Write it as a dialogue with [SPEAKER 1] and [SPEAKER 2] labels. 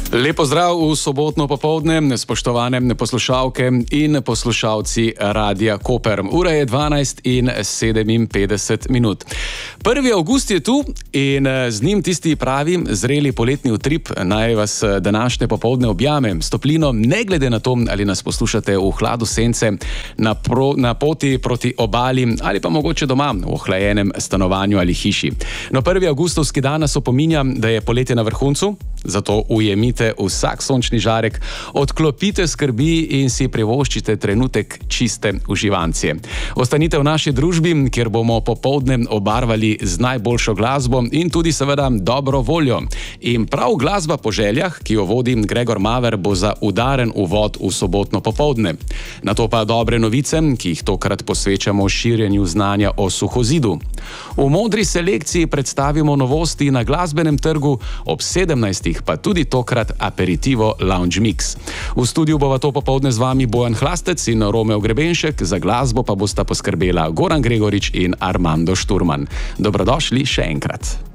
[SPEAKER 1] Lepo zdrav v sobotno popoldne, spoštovane poslušalke in poslušalci Radia Koper. Ura je 12:57 minut. 1. avgust je tu in z njim tisti pravi zreli poletni utrip. Naj vas današnje popoldne objamem s toplino, ne glede na to, ali nas poslušate v hladu sence, na poti proti obali ali pa mogoče doma v ohlajenem stanovanju ali hiši. No, 1. avgustovski dan nas opominja, da je poletje na vrhuncu, zato ujemite vsak sončni žarek, odklopite skrbi in si privoščite trenutek čiste uživancije. Ostanite v naši družbi, kjer bomo popoldne obarvali z najboljšo glasbo in tudi seveda dobro voljo. In prav glasba po željah, ki jo vodi Gregor Maver, bo za udaren uvod v sobotno popoldne. Nato pa dobre novice, ki jih tokrat posvečamo širjenju znanja o suhozidu. V modri selekciji predstavimo novosti na glasbenem trgu, ob 17. pa tudi tokrat Aperitivo Lounge Mix. V studiu bova to popoldne z vami Bojan Hlastec in Romeo Grebenšek, za glasbo pa bosta poskrbela Goran Gregorič in Armando Šturman. Dobrodošli še enkrat.